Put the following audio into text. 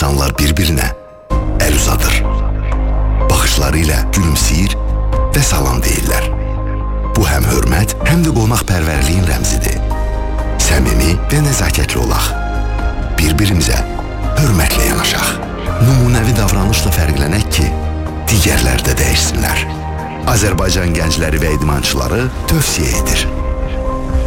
insanlar bir-birinə əl uzadır. Baxışlarıyla gülümsəyir və salam deyirlər. Bu həm hörmət, həm də qonaqpərvərliyin rəmzidir. Səmimi və nəzakətli olaq. Bir-birimizə hörmətlə yanaşaq. Nümunəvi davranışla fərqlənək ki, digərlər də dəyişsinlər. Azərbaycan gəncləri və idmançıları tövsiyə edir.